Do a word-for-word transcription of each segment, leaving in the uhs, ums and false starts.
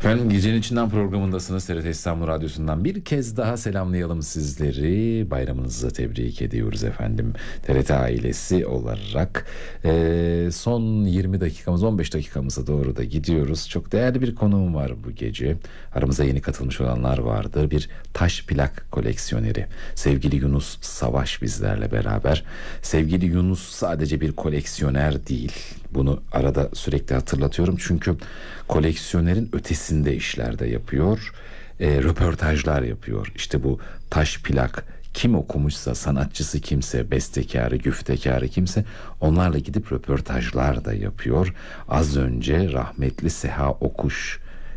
Efendim Gecenin İçinden programındasınız. T R T İstanbul Radyosu'ndan bir kez daha selamlayalım sizleri. Bayramınızı tebrik ediyoruz efendim. T R T ailesi olarak ee, son yirmi dakikamız on beş dakikamıza doğru da gidiyoruz. Çok değerli bir konuğum var bu gece. Aramıza yeni katılmış olanlar vardı. Bir taş plak koleksiyoneri. Sevgili Yunus Savaş bizlerle beraber. Sevgili Yunus sadece bir koleksiyoner değil. Bunu arada sürekli hatırlatıyorum. Çünkü koleksiyonerin ötesinde işler de yapıyor. E, röportajlar yapıyor. İşte bu taş plak kim okumuşsa, sanatçısı kimse, bestekarı, güftekarı kimse onlarla gidip röportajlar da yapıyor. Az önce rahmetli Seha Okuş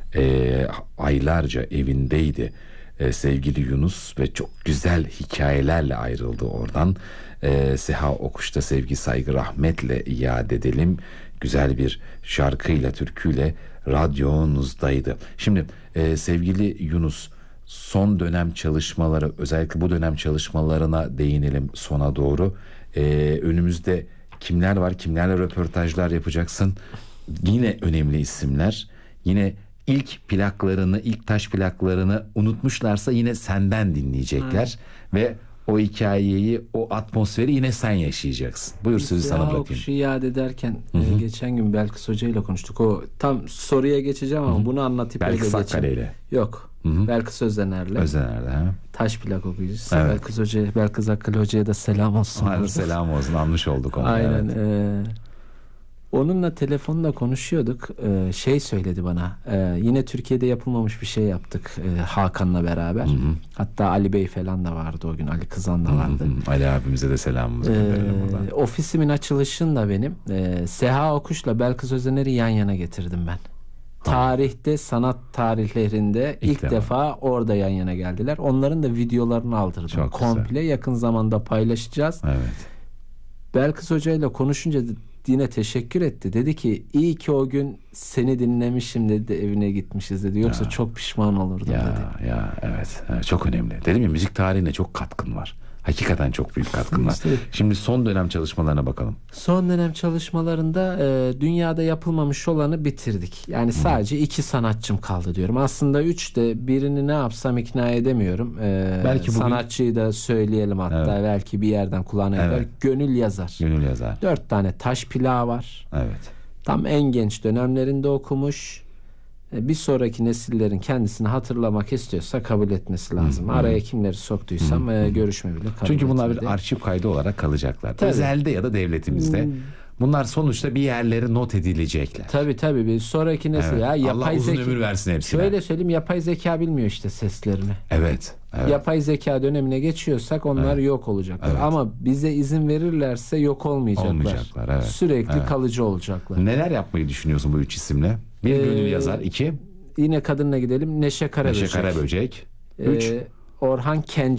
e, aylarca evindeydi. E, sevgili Yunus ve çok güzel hikayelerle ayrıldı oradan. E, Seha Okuş'ta sevgi, saygı, rahmetle iade edelim. Güzel bir şarkıyla, türküyle radyonuzdaydı. Şimdi e, sevgili Yunus, son dönem çalışmaları, özellikle bu dönem çalışmalarına değinelim sona doğru. E, önümüzde kimler var, kimlerle röportajlar yapacaksın? Yine önemli isimler. Yine ilk plaklarını, ilk taş plaklarını unutmuşlarsa yine senden dinleyecekler. Hmm. Ve o hikayeyi, o atmosferi yine sen yaşayacaksın. Buyur, sözü sana bırakayım. Okuş'u iade ederken e, geçen gün Belkıs Hoca ile konuştuk. O tam soruya geçeceğim ama Hı-hı. bunu anlatıp Belkıs Akkale'yle. Yok. Hı-hı. Belkıs Özener'le. Özener'le ha. Taş plak okuyucusu. Evet. Belkıs Hoca, Belkıs Akkale Hoca'ya da selam olsun. Hadi selam olsun. Anmış olduk onu. Aynen. Evet. E, onunla telefonla konuşuyorduk. E, şey söyledi bana. E, yine Türkiye'de yapılmamış bir şey yaptık e, Hakan'la beraber. Hı-hı. Hatta Ali Bey falan da vardı o gün. Ali Kızan da vardı. Hı-hı. Ali abimize de selamımızı gönderelim ee, buradan. Ofisimin açılışında benim e, Seha Okuş'la Belkıs Özener'i yan yana getirdim ben. Tarihte, sanat tarihlerinde ilk, ilk defa. defa orada yan yana geldiler. Onların da videolarını aldırdım. Çok komple güzel. Yakın zamanda paylaşacağız. Evet. Belkıs Hoca'yla konuşunca yine teşekkür etti. Dedi ki iyi ki o gün seni dinlemişim dedi, evine gitmişiz dedi. Yoksa ya, çok pişman olurdum ya, dedi. Ya evet, evet çok önemli. Dedim ya, müzik tarihine çok katkın var. Hakikaten çok büyük katkın var. Şimdi son dönem çalışmalarına bakalım. Son dönem çalışmalarında e, dünyada yapılmamış olanı bitirdik. Yani sadece Hı. iki sanatçım kaldı diyorum. Aslında üç de birini ne yapsam ikna edemiyorum. E, belki bugün... Sanatçıyı da söyleyelim hatta. Evet. Belki bir yerden kulağına evet. eder. Gönül Yazar. Gönül Yazar. Dört tane taş plağı var. Evet. Tam en genç dönemlerinde okumuş. Bir sonraki nesillerin kendisini hatırlamak istiyorsa kabul etmesi lazım. Hı-hı. Araya kimleri soktuysam Hı-hı. görüşme bile kabul Çünkü bunlar etmedi. bir arşiv kaydı olarak kalacaklar. Tabii. Özelde ya da devletimizde. Hı-hı. Bunlar sonuçta bir yerlere not edilecekler. Tabii tabii. Bir sonraki nesil evet. ya yapay Allah uzun zeka... ömür versin hepsine. Şöyle söyleyeyim, yapay zeka bilmiyor işte seslerini. Evet. evet. Yapay zeka dönemine geçiyorsak onlar evet. yok olacaklar. Evet. Ama bize izin verirlerse yok olmayacaklar. Olmayacaklar evet. Sürekli evet. kalıcı olacaklar. Neler yapmayı düşünüyorsun bu üç isimle? Bir ee, Gönül Yazar, iki... Yine kadınla gidelim. Neşe Karaböcek. Neşe Karaböcek. Üç. Ee, Orhan Kencel.